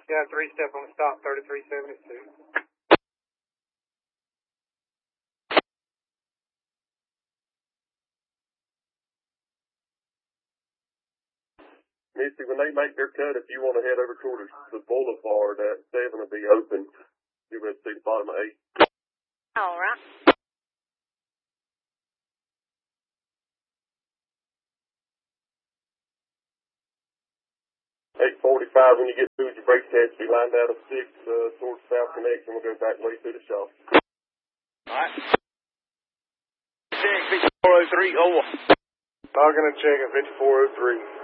Yeah, 3-step on stop, 3372. Misty, when they make their cut, if you want to head over toward the boulevard, 7 will be open. You will see the bottom of 8. All right. 8:45 when you get through your brake test, be lined out of 6 towards South Connection. We'll go back way through the shop. All right. Check 5403 over. Not going to check at 5403.